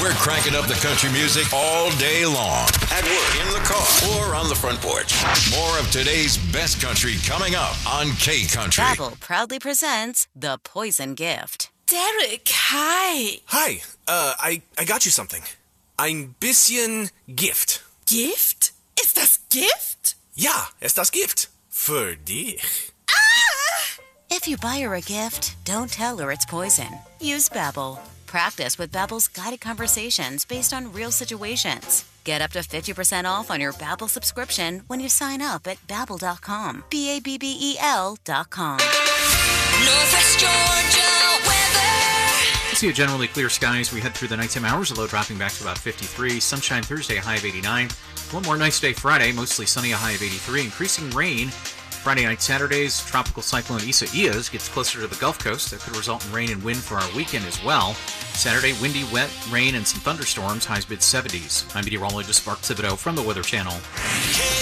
We're cranking up the country music all day long. At work, in the car, or on the front porch. More of today's best country coming up on K-Country. Babbel proudly presents The Poison Gift. Derek, hi. Hi, I got you something. Ein bisschen Gift. Gift? Ist das Gift? Ja, ist das Gift. Für dich. If you buy her a gift, don't tell her it's poison. Use Babbel. Practice with Babbel's guided conversations based on real situations. Get up to 50% off on your Babbel subscription when you sign up at Babbel.com. Babbel.com. Northwest Georgia weather. See a generally clear skies. We head through the nighttime hours, a low dropping back to about 53. Sunshine Thursday, a high of 89. One more nice day Friday, mostly sunny, a high of 83. Increasing rain. Friday night, Saturday's tropical cyclone Isaias gets closer to the Gulf Coast. That could result in rain and wind for our weekend as well. Saturday, windy, wet, rain, and some thunderstorms. Highs mid-70s. I'm meteorologist Mark Thibodeau from the Weather Channel.